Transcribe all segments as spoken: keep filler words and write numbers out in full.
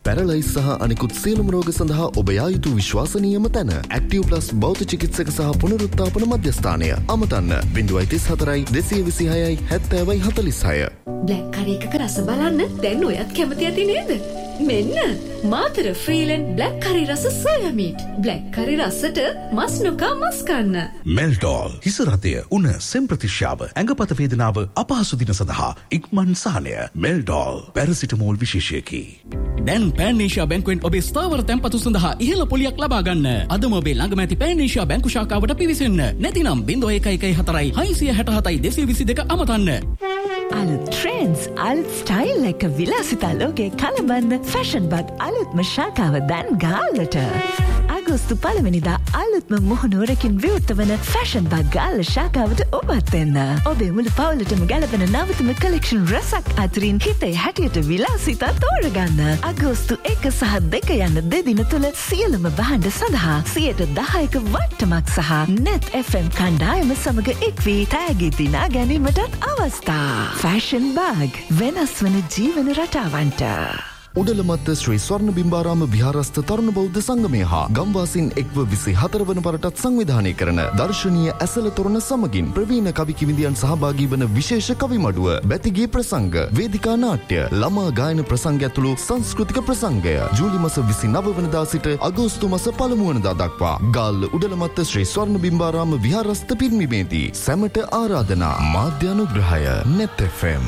Paralyse සහ අනිකුත් සියලුම රෝග සඳහා ඔබ යා යුතු විශ්වාසනීයම තැන. ඇක්ටිව් ප්ලස් බෞද්ධ චිකිත්සක සහ පුනරුත්ථාපන මධ්‍යස්ථානය. අමතන්න ज़ीरो तीस चार दो दो दो छह सत्तर चालीस. බ්ලැක් කරි එකක රස බලන්න දැන් ඔයත් කැමති ඇති නේද? මෙන්න මාතර ෆ්‍රීලන්ඩ් බ්ලැක් කරි රස සෝයා මීට්. බ්ලැක් කරි රසට මස් නොකා මස් කන්න. මෙල්ටෝල් හිස රතය උණ සෙම් ප්‍රතිශ්‍යාව ඇඟපත වේදනාව අපහසු දින සඳහා ඉක්මන් සහනය. මෙල්ටෝල් පැරසිටමෝල් විශේෂයකි. දැන් පෑන් ඒෂියා බැංකුවෙන් ඔබේ ස්ථාවර තැන්පතු සඳහා ඉහළ පොලියක් ලබා ගන්න. අදම ඔබේ ළඟම ඇති පෑන් ඒෂියා බැංකු ශාඛාවට පිවිසෙන්න. නැතිනම් ज़ीरो एक एक चार හයසිය හැටහතයි දෙසිය විසි දෙක අමතන්න. අලුත් ට්‍රෙන්ඩ්ස් අලුත් ස්ටයිල් එක විලාසිතා ලෝකේ කලබන්න ෆැෂන් බග් අලුත්ම ශාඛාව දැන් ගාල්ලට. අගෝස්තු පළවෙනිදා අලුත්ම මුහුණුවරකින් විවෘත වන ෆැෂන් බග් ගාල්ල ශාඛාවට ඔබත් එන්න. ඔබේ මුළු පවුලටම ගැලපෙන නවතම කලෙක්ෂන් රසක් අතරින් හිතේ හැටියට විලාසිතා තෝරගන්න. අගෝස්තු එක සහ දෙක යන දෙදින තුල සියලුම භාණ්ඩ සඳහා සියයට දහයක වට්ටමක් සහ net F M කණ්ඩායම සමග එක්වී තෑගි දිනා ගැනීමටත් අවස්ථා. ෆැෂන් බග් වෙනස් වන ජීවන රටාවන්ට. උඩලමත්ත ශ්‍රී ස්වර්ණ බිම්බාරාම විහාරස්ථ තරුණ බෞද්ධ සංගමය හා ගම්වාසීන් එක්ව විසි හතර වන වරටත් සංවිධානය කරන දර්ශනීය ඇසළ තොරණ සමගින් ප්‍රවීණ කවි කිවිඳියන් සහභාගී වන විශේෂ කවි මඩුව, බැතිගේ ප්‍රසංග, වේදිකා නාට්‍ය, ළමා ගායන ප්‍රසංග ඇතුළු සංස්කෘතික ප්‍රසංගය ජූලි මාස විසිනව වෙනිදා සිට අගෝස්තු මාස පළමු වෙනිදා දක්වා ගාල්ල උඩලමත්ත ශ්‍රී ස්වර්ණ බිම්බාරාම විහාරස්ථ පිරිනිමේදී සැමට ආරාධනා. මාධ්‍ය අනුග්‍රහය net F M.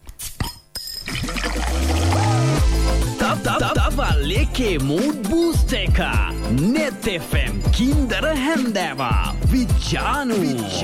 Dawal එකේ mood boost එක net F M කින්දර හැන්දෑවා විජානු